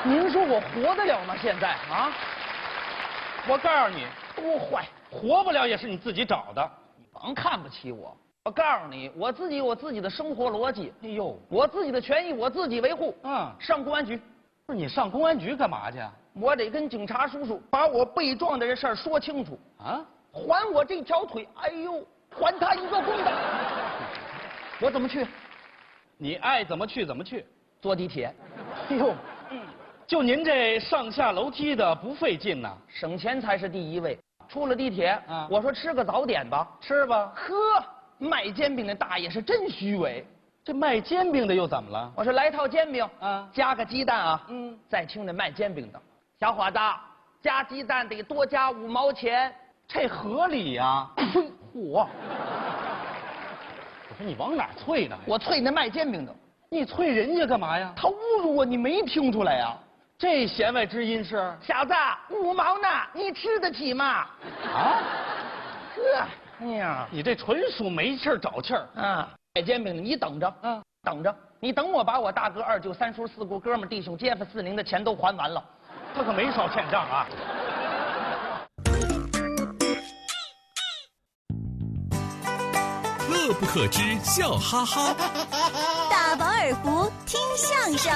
您说我活得了吗？现在啊？ 我告诉你， 多坏！ 活不了也是你自己找的。 你甭看不起我。我告诉你，我自己有我自己的生活逻辑。 哎呦， 我自己的权益我自己维护。上公安局。 不是你上公安局干嘛去？ 我得跟警察叔叔把我被撞的这事儿说清楚啊！还我这条腿，哎呦，还他一个公道。我怎么去？ 你爱怎么去怎么去。 坐地铁。 哎呦，就您这上下楼梯的不费劲呐， 省钱才是第一位。出了地铁，我说吃个早点吧， 吃吧。 呵，卖煎饼的大爷是真虚伪。 这卖煎饼的又怎么了？ 我说来套煎饼，加个鸡蛋啊。再听那卖煎饼的，小伙子，加鸡蛋得多加5毛钱， 这合理呀。 嚯！我说你往哪啐呢？ 我啐那卖煎饼的。 你啐人家干嘛呀？ 他侮辱我，你没听出来呀？ 这弦外之音是？ 小子，5毛呢，你吃得起吗？啊？呵，哎呀， 你这纯属没气儿找气儿啊！卖煎饼的，你等着，等着，你等我把我大哥、二舅、三叔、四姑、哥们、弟兄、街坊、四邻的钱都还完了， 他可没少欠账啊。 乐不可支，笑哈哈。 大饱耳福，听相声。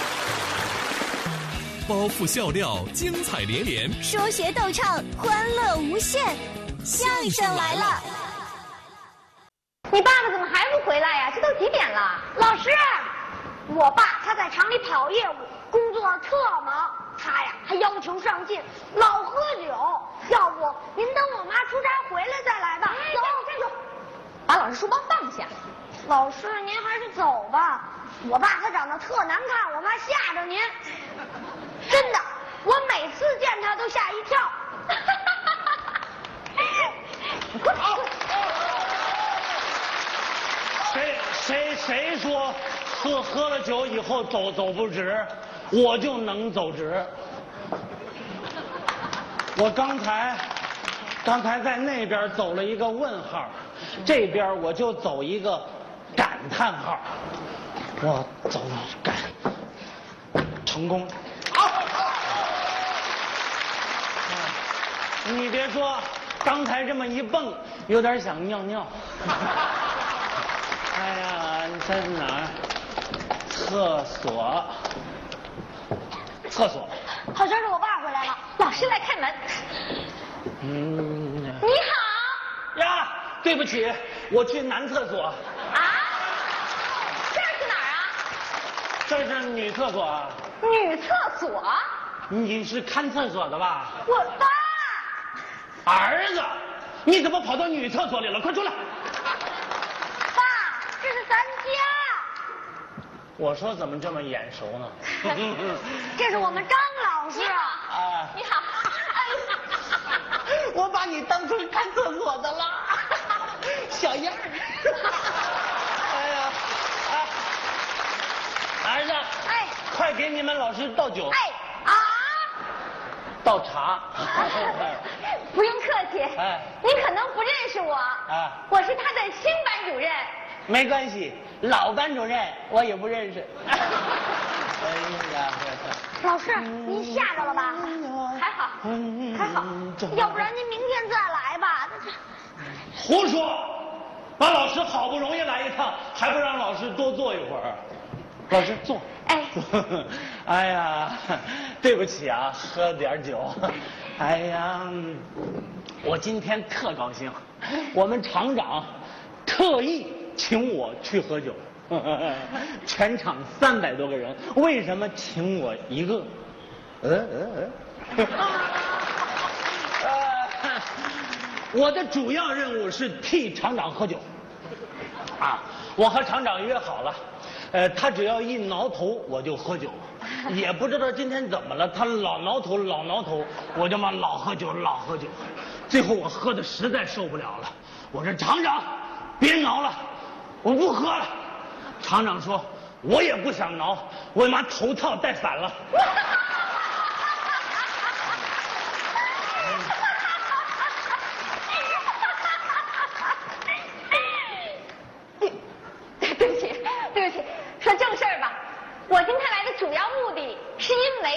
包袱笑料，精彩连连。 说学逗唱，欢乐无限。相声来了！ 你爸爸怎么还不回来呀？这都几点了？老师，我爸他在厂里跑业务，工作特忙。他呀还要求上进，老喝酒。要不您等我妈出差回来再来吧。走，站住！ 把老师书包放下。 老师，您还是走吧。我爸他长得特难看，我怕吓着您。真的，我每次见他都吓一跳。 谁说喝了酒以后走不直，我就能走直。我刚才在那边走了一个问号，这边我就走一个感叹号。我走感成功。你别说，刚才这么一蹦，有点想尿尿。哎呀，你在哪儿？厕所。 好像是我爸回来了， 老师来开门。 你好。 呀，对不起，我去男厕所。 啊？这是哪儿啊？ 这是女厕所啊。 女厕所？ 你是看厕所的吧？ 我爸。 儿子，你怎么跑到女厕所里了？快出来！ 爸，这是咱家。 我说怎么这么眼熟呢？ 这是我们张老师。 你好。 我把你当成看厕所的了，小样儿。哎呀，儿子，快给你们老师倒酒。倒茶。 不用客气。您可能不认识我。我是他的新班主任。 没关系，老班主任我也不认识。哎呀， 老师，您吓着了吧？还好，还好。要不然您明天再来吧。 胡说！把老师好不容易来一趟，还不让老师多坐一会儿？老师坐。哎呀，对不起啊，喝点酒。哎呀，我今天特高兴，我们厂长特意请我去喝酒。全场300多个人，为什么请我一个？我的主要任务是替厂长喝酒。我和厂长约好了，他只要一挠头我就喝酒，也不知道今天怎么了，他老挠头，我就嘛老喝酒。最后我喝的实在受不了了，我说厂长，别挠了，我不喝了。厂长说，我也不想挠，我妈头套戴反了。